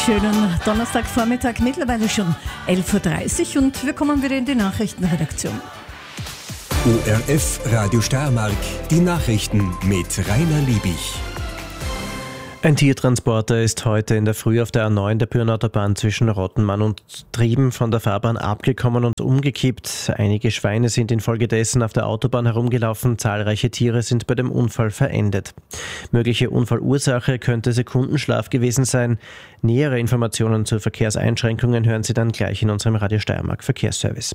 Schönen Donnerstagvormittag, mittlerweile schon 11.30 Uhr und wir kommen wieder in die Nachrichtenredaktion. ORF Radio Steiermark, die Nachrichten mit Rainer Liebig. Ein Tiertransporter ist heute in der Früh auf der A9 der Pyreneeautobahn zwischen Rottenmann und Trieben von der Fahrbahn abgekommen und umgekippt. Einige Schweine sind infolgedessen auf der Autobahn herumgelaufen, zahlreiche Tiere sind bei dem Unfall verendet. Mögliche Unfallursache könnte Sekundenschlaf gewesen sein. Nähere Informationen zu Verkehrseinschränkungen hören Sie dann gleich in unserem Radio Steiermark Verkehrsservice.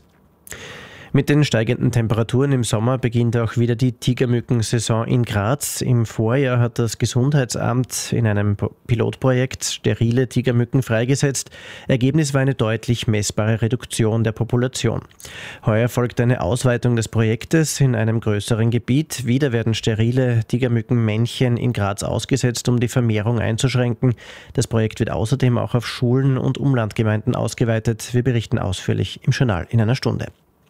Mit den steigenden Temperaturen im Sommer beginnt auch wieder die Tigermückensaison in Graz. Im Vorjahr hat das Gesundheitsamt in einem Pilotprojekt sterile Tigermücken freigesetzt. Ergebnis war eine deutlich messbare Reduktion der Population. Heuer folgt eine Ausweitung des Projektes in einem größeren Gebiet. Wieder werden sterile Tigermückenmännchen in Graz ausgesetzt, um die Vermehrung einzuschränken. Das Projekt wird außerdem auch auf Schulen und Umlandgemeinden ausgeweitet. Wir berichten ausführlich im Journal in einer Stunde.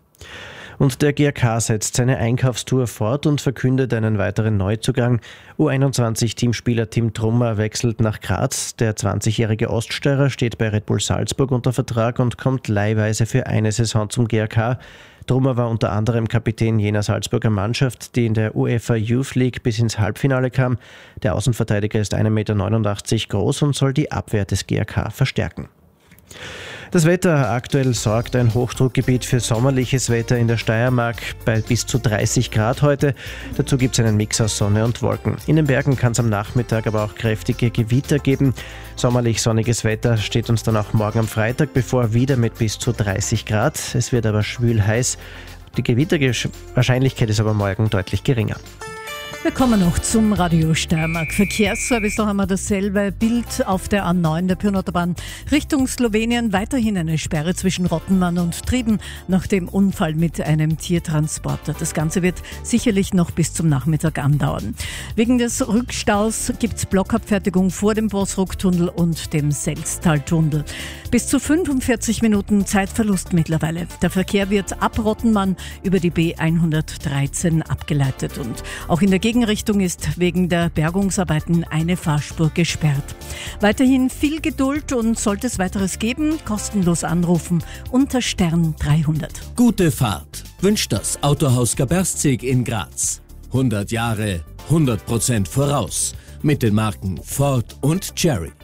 Und der GRK setzt seine Einkaufstour fort und verkündet einen weiteren Neuzugang. U21-Teamspieler Tim Trummer wechselt nach Graz. Der 20-jährige Oststeirer steht bei Red Bull Salzburg unter Vertrag und kommt leihweise für eine Saison zum GRK. Trummer war unter anderem Kapitän jener Salzburger Mannschaft, die in der UEFA Youth League bis ins Halbfinale kam. Der Außenverteidiger ist 1,89 Meter groß und soll die Abwehr des GRK verstärken. Das Wetter: aktuell sorgt ein Hochdruckgebiet für sommerliches Wetter in der Steiermark bei bis zu 30 Grad heute. Dazu gibt es einen Mix aus Sonne und Wolken. In den Bergen kann es am Nachmittag aber auch kräftige Gewitter geben. Sommerlich sonniges Wetter steht uns dann auch morgen am Freitag bevor, wieder mit bis zu 30 Grad. Es wird aber schwül heiß. Die Gewitterwahrscheinlichkeit ist aber morgen deutlich geringer. Wir kommen noch zum Radio Steiermark Verkehrsservice. Da haben wir dasselbe Bild auf der A9 der Pyreneeautobahn Richtung Slowenien. Weiterhin eine Sperre zwischen Rottenmann und Trieben nach dem Unfall mit einem Tiertransporter. Das Ganze wird sicherlich noch bis zum Nachmittag andauern. Wegen des Rückstaus gibt es Blockabfertigung vor dem Bosrucktunnel und dem Selztaltunnel. Bis zu 45 Minuten Zeitverlust mittlerweile. Der Verkehr wird ab Rottenmann über die B113 abgeleitet und auch in der Gegenrichtung ist wegen der Bergungsarbeiten eine Fahrspur gesperrt. Weiterhin viel Geduld und sollte es weiteres geben, kostenlos anrufen unter Stern 300. Gute Fahrt wünscht das Autohaus Gaberstzig in Graz. 100 Jahre, 100% voraus mit den Marken Ford und Chery.